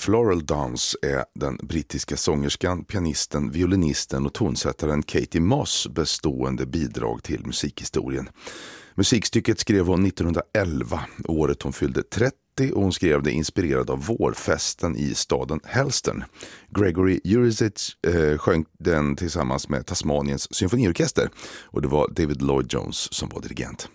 Floral Dance är den brittiska sångerskan, pianisten, violinisten och tonsättaren Katie Moss bestående bidrag till musikhistorien. Musikstycket skrev hon 1911, året hon fyllde 30, och hon skrev det inspirerad av vårfesten i staden Helston. Gregory Urisic sjöng den tillsammans med Tasmaniens symfoniorkester, och det var David Lloyd Jones som var dirigent.